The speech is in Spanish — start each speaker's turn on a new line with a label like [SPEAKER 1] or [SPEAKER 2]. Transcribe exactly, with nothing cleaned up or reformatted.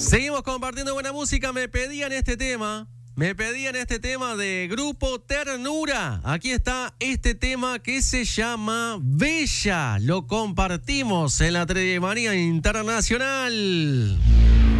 [SPEAKER 1] Seguimos compartiendo buena música. Me pedían este tema. Me pedían este tema de Grupo Ternura. Aquí está este tema que se llama Bella. Lo compartimos en la Treyemanía Internacional.